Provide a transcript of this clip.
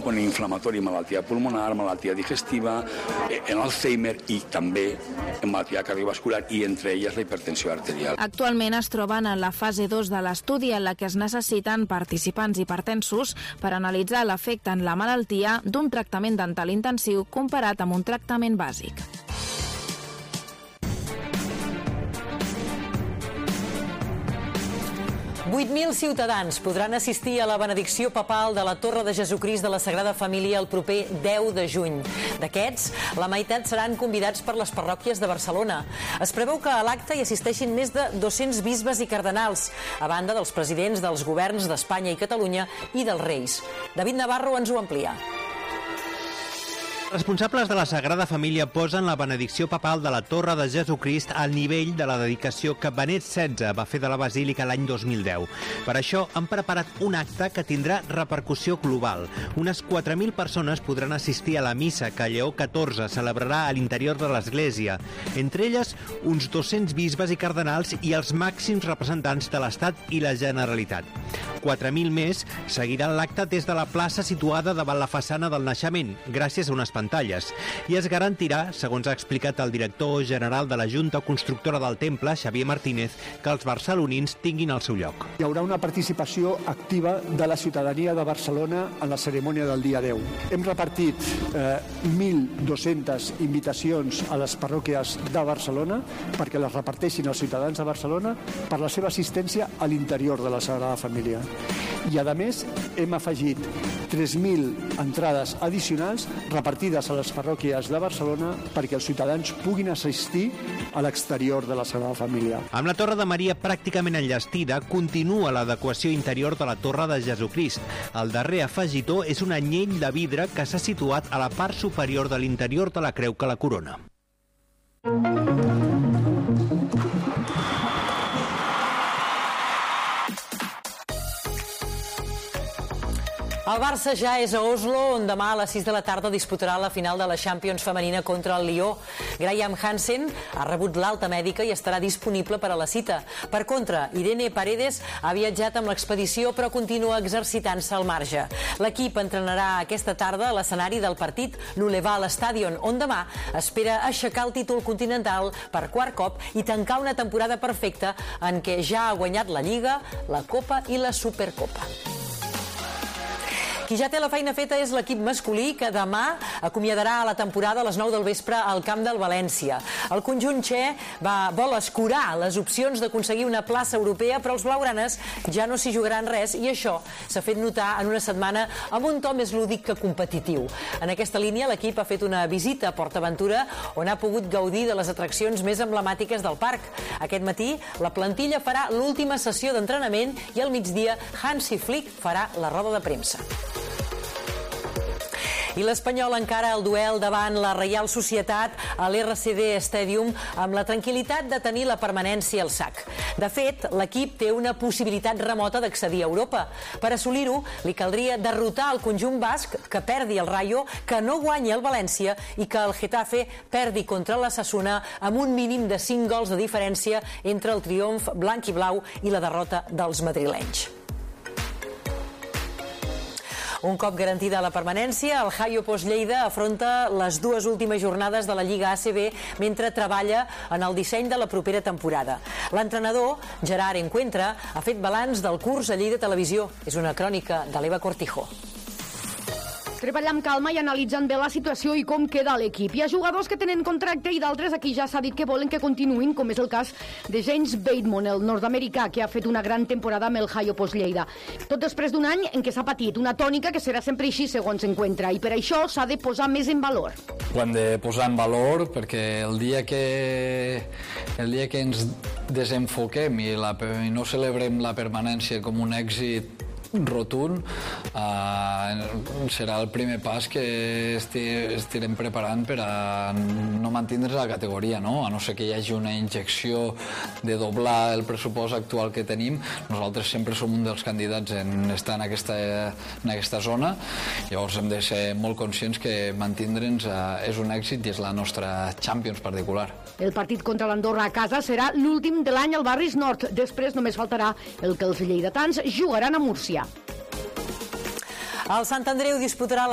component inflamatori, malaltia pulmonar, malaltia digestiva, en Alzheimer i també en malaltia cardiovascular i entre elles la hipertensió arterial. Actualment es troben en la fase 2 de l'estudi en la que es necessiten participants hipertensos per analitzar l'efecte en la malaltia d'un tractament dental intensiu comparat amb un tractament bàsic. $8.000 ciutadans podran assistir a la benedicció papal de la Torre de Jesucrist de la Sagrada Família el proper 10 de juny. D'aquests, la meitat seran convidats per les parròquies de Barcelona. Es preveu que a l'acte hi assisteixin més de 200 bisbes i cardenals, a banda dels presidents dels governs d'Espanya i Catalunya i dels reis. David Navarro ens ho amplia. Responsables de la Sagrada Família posen la benedicció papal de la Torre de Jesucrist al nivell de la dedicació que Benet XVI va fer de la Basílica l'any 2010. Per això han preparat un acte que tindrà repercussió global. Unes 4.000 persones podran assistir a la missa que Lleó XIV celebrarà a l'interior de l'Església. Entre elles, uns 200 bisbes i cardenals i els màxims representants de l'Estat i la Generalitat. 4.000 més seguiran l'acte des de la plaça situada davant la façana del Naixement, gràcies a unes pantalles. I es garantirà, segons ha explicat el director general de la Junta Constructora del Temple, Xavier Martínez, que els barcelonins tinguin el seu lloc. Hi haurà una participació activa de la ciutadania de Barcelona en la cerimònia del dia 10. Hem repartit 1.200 invitacions a les parròquies de Barcelona perquè les reparteixin els ciutadans de Barcelona per la seva assistència a l'interior de la Sagrada Família. I, a més, hem afegit 3.000 entrades addicionals repartides a les parròquies de Barcelona perquè els ciutadans puguin assistir a l'exterior de la Sagrada Família. Amb la Torre de Maria pràcticament enllestida, continua l'adequació interior de la Torre de Jesucrist. El darrer afegitó és un anyell de vidre que s'ha situat a la part superior de l'interior de la creu que la corona. El Barça ja és a Oslo, on demà a les 6 de la tarda disputarà la final de la Champions femenina contra el Lió. Graham Hansen ha rebut l'alta mèdica i estarà disponible per a la cita. Per contra, Irene Paredes ha viatjat amb l'expedició però continua exercitant-se al marge. L'equip entrenarà aquesta tarda a l'escenari del partit l'Uleval Stadion, on demà espera aixecar el títol continental per quart cop i tancar una temporada perfecta en què ja ha guanyat la Lliga, la Copa i la Supercopa. Qui ja té la feina feta és l'equip masculí, que demà acomiadarà la temporada a les 9 del vespre al camp del València. El conjunt txè vol escurar les opcions d'aconseguir una plaça europea, però els blaugranes ja no s'hi jugaran res i això s'ha fet notar en una setmana amb un to més lúdic que competitiu. En aquesta línia, l'equip ha fet una visita a Port Aventura on ha pogut gaudir de les atraccions més emblemàtiques del parc. Aquest matí, la plantilla farà l'última sessió d'entrenament i al migdia Hansi Flick farà la roda de premsa. I l'Espanyol encara el duel davant la Reial Societat a l'RCD Stadium amb la tranquil·litat de tenir la permanència al sac. De fet, l'equip té una possibilitat remota d'accedir a Europa. Per assolir-ho, li caldria derrotar el conjunt basc, que perdi el Rayo, que no guanyi el València i que el Getafe perdi contra l'Osasuna amb un mínim de 5 gols de diferència entre el triomf blanc i blau i la derrota dels madrilenys. Un cop garantida la permanència, el Hayo Post-Lleida afronta les dues últimes jornades de la Lliga ACB mentre treballa en el disseny de la propera temporada. L'entrenador, Gerard Encuentra, ha fet balanç del curs a Lleida Televisió. És una crònica de l'Eva Cortijo. Treballar amb calma i analitzant bé la situació i com queda l'equip. Hi ha jugadors que tenen contracte i d'altres aquí ja s'ha dit que volen que continuïn, com és el cas de James Bateman, el nord-americà, que ha fet una gran temporada amb el Hayo Post-Lleida. Tot després d'un any en què s'ha patit una tònica que serà sempre així, segons Encuentra, i per això s'ha de posar més en valor. Ho hem de posar en valor perquè el dia que ens desenfoquem i no celebrem la permanència com un èxit rotund, serà el primer pas que estirem preparant per a no mantindre's a la categoria, no? A no ser que hi hagi una injecció de doblar el pressupost actual que tenim. Nosaltres sempre som un dels candidats en estar en aquesta zona. Llavors hem de ser molt conscients que mantindre'ns és un èxit i és la nostra Champions particular. El partit contra l'Andorra a casa serà l'últim de l'any al Barris Nord. Després només faltarà el que els lleidatans jugaran a Múrcia. El Sant Andreu disputarà